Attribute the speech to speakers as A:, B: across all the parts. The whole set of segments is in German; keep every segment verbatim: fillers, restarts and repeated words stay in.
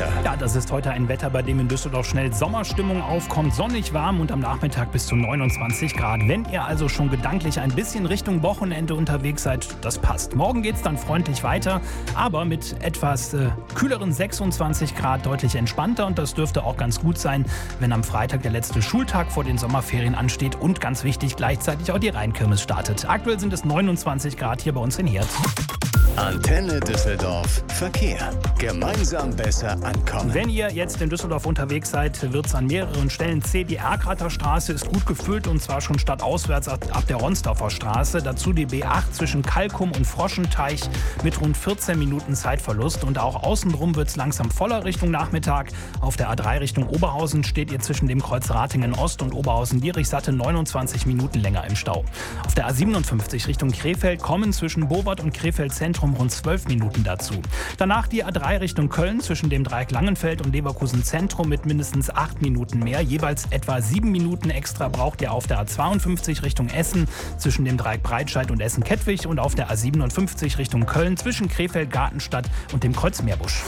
A: Wetter.
B: Ja, das ist heute ein Wetter, bei dem in Düsseldorf schnell Sommerstimmung aufkommt. Sonnig, warm und am Nachmittag bis zu neunundzwanzig Grad. Wenn ihr also schon gedanklich ein bisschen Richtung Wochenende unterwegs seid, das passt. Morgen geht's dann freundlich weiter, aber mit etwas äh, kühleren sechsundzwanzig Grad deutlich entspannter. Und das dürfte auch ganz gut sein, wenn am Freitag der letzte Schultag vor den Sommerferien ansteht und ganz wichtig, gleichzeitig auch die Rheinkirmes startet. Aktuell sind es neunundzwanzig Grad hier bei uns in Herd.
A: Antenne Düsseldorf Verkehr. Gemeinsam besser ankommen.
B: Wenn ihr jetzt in Düsseldorf unterwegs seid, wird es an mehreren Stellen zäh. Die Erkrater Straße ist gut gefüllt und zwar schon stadtauswärts ab der Ronsdorfer Straße. Dazu die B acht zwischen Kalkum und Froschenteich mit rund vierzehn Minuten Zeitverlust. Und auch außenrum wird es langsam voller Richtung Nachmittag. Auf der A drei Richtung Oberhausen steht ihr zwischen dem Kreuz Ratingen Ost und Oberhausen-Dierich satte neunundzwanzig Minuten länger im Stau. Auf der A siebenundfünfzig Richtung Krefeld kommen zwischen Bowart und Krefeld Zentrum rund zwölf Minuten dazu. Danach die A drei Richtung Köln zwischen dem Dreieck Langenfeld und Leverkusen Zentrum mit mindestens acht Minuten mehr. Jeweils etwa sieben Minuten extra braucht ihr auf der A zweiundfünfzig Richtung Essen zwischen dem Dreieck Breitscheid und Essen-Kettwig und auf der A siebenundfünfzig Richtung Köln zwischen Krefeld-Gartenstadt und dem Kreuz Meerbusch.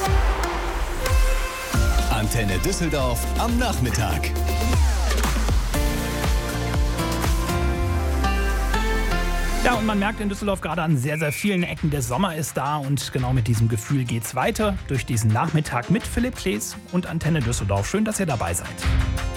A: Antenne Düsseldorf am Nachmittag.
B: Ja, und man merkt in Düsseldorf gerade an sehr, sehr vielen Ecken, der Sommer ist da und genau mit diesem Gefühl geht's weiter durch diesen Nachmittag mit Philipp Klees und Antenne Düsseldorf. Schön, dass ihr dabei seid.